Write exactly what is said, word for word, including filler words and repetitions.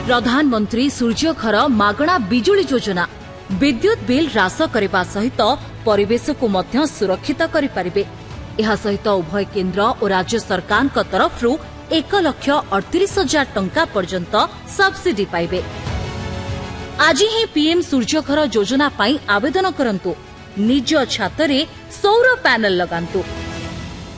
प्रधानमंत्री सूर्यघर मागणा बिजुली योजना विद्युत बिल ह्रास करने सहित परिवेश को मध्य सुरक्षित करें। यह सहित उभय केन्द्र और राज्य सरकार तरफ एक लक्ष अड़तीस हजार टंका पर्यंत सब्सिडी पाइबे। आज ही पीएम सूर्यघर योजना पाई आवेदन करंतु, निज छातरे सौर पैनल लगांतु।